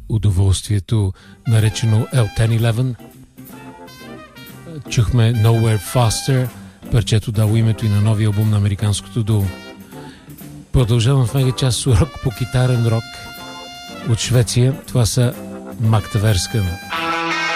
удоволствието, наречено L1011. Чухме Nowhere Faster, парчето дало името и на новия албум на американското дуо. Продължавам в мега част урок по китарен рок от Швеция. Това са Magtverksken.